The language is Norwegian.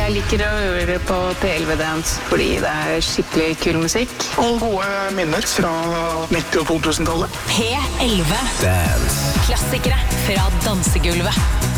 Jeg liker å høre på P11 Dance fordi det skikkelig kul musikk. Og gode minner fra 90- og 2000-tallet. P11 Dance. Klassikere fra dansegulvet.